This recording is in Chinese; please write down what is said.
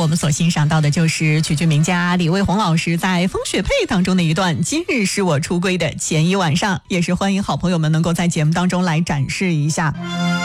我们所欣赏到的就是曲剧名家李卫红老师在《风雪配》当中的一段今日是我出归的前一晚上，也是欢迎好朋友们能够在节目当中来展示一下。